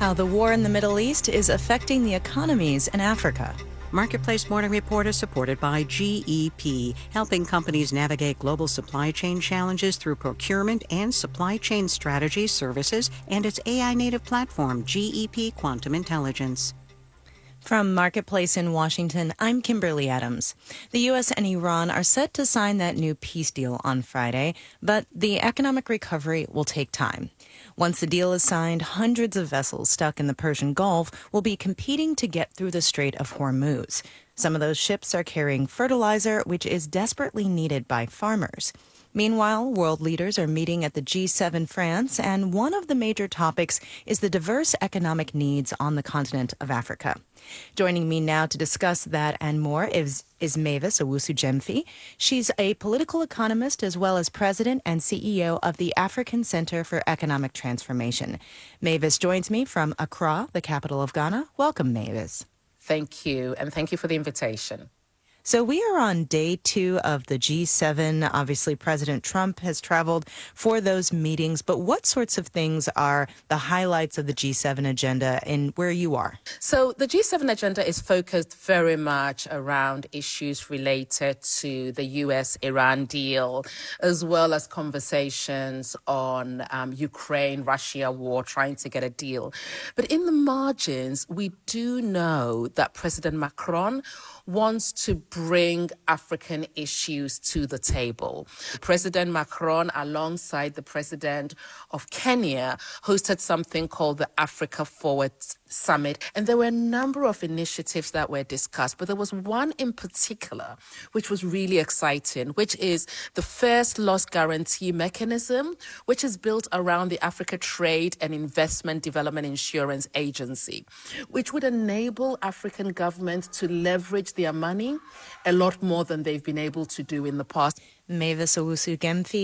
how the war in the Middle East is affecting the economies in Africa. Marketplace Morning Report is supported by GEP, helping companies navigate global supply chain challenges through procurement and supply chain strategy services and its AI-native platform, GEP Quantum Intelligence. From Marketplace in Washington, I'm Kimberly Adams. The U.S. and Iran are set to sign that new peace deal on Friday, but the economic recovery will take time. Once the deal is signed, hundreds of vessels stuck in the Persian Gulf will be competing to get through the Strait of Hormuz. Some of those ships are carrying fertilizer, which is desperately needed by farmers. Meanwhile, world leaders are meeting at the G7 France, and one of the major topics is the diverse economic needs on the continent of Africa. Joining me now to discuss that and more is Mavis Owusu-Gyamfi. She's a political economist as well as president and CEO of the African Center for Economic Transformation. Mavis joins me from Accra, the capital of Ghana. Welcome, Mavis. Thank you, and thank you for the invitation. So we are on day 2 of the G7. Obviously, President Trump has traveled for those meetings. But what sorts of things are the highlights of the G7 agenda and where you are? So the G7 agenda is focused very much around issues related to the U.S.-Iran deal, as well as conversations on Ukraine-Russia war, trying to get a deal. But in the margins, we do know that President Macron wants to bring African issues to the table. President Macron, alongside the president of Kenya, hosted something called the Africa Forward Summit. And there were a number of initiatives that were discussed, but there was one in particular which was really exciting, which is the first loss guarantee mechanism, which is built around the Africa Trade and Investment Development Insurance Agency, which would enable African governments to leverage their money a lot more than they've been able to do in the past. Mavis Owusu-Gyamfi